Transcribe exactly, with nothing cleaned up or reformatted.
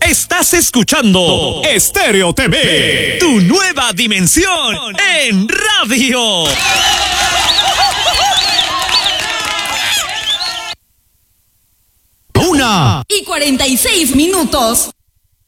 Estás escuchando Estéreo T V, tu nueva dimensión en radio. Una y cuarenta y seis minutos.